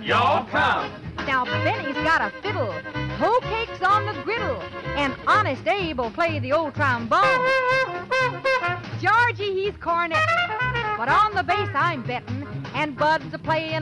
Y'all come. Now Benny's got a fiddle, hoe cakes on the griddle, and Honest Abe will play the old trombone. Georgie, he's cornetting, but on the bass I'm betting, and Bud's a-playing